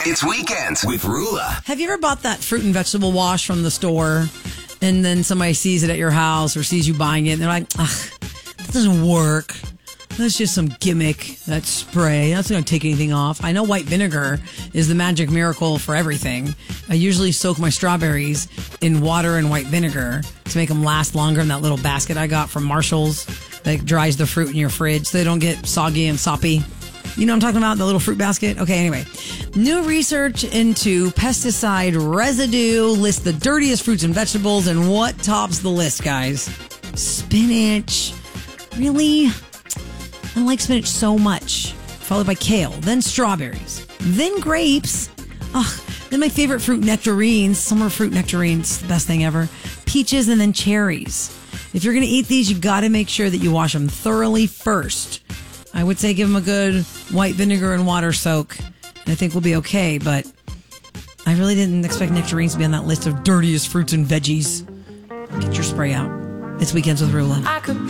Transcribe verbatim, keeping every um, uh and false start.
It's Weekends with Rula. Have you ever bought that fruit and vegetable wash from the store and then somebody sees it at your house or sees you buying it and they're like, ugh, that doesn't work. That's just some gimmick, that spray. That's not going to take anything off. I know white vinegar is the magic miracle for everything. I usually soak my strawberries in water and white vinegar to make them last longer in that little basket I got from Marshall's that dries the fruit in your fridge so they don't get soggy and soppy. You know what I'm talking about? The little fruit basket? Okay, anyway. New research into pesticide residue lists the dirtiest fruits and vegetables, and what tops the list, guys? Spinach. Really? I like spinach so much. Followed by kale, then strawberries, then grapes. Ugh, then my favorite fruit, nectarines. Summer fruit nectarines, the best thing ever. Peaches, and then cherries. If you're going to eat these, you got to make sure that you wash them thoroughly first. I would say give them a good white vinegar and water soak. And I think we'll be okay, but I really didn't expect nectarines to be on that list of dirtiest fruits and veggies. Get your spray out. It's Weekends with Rula.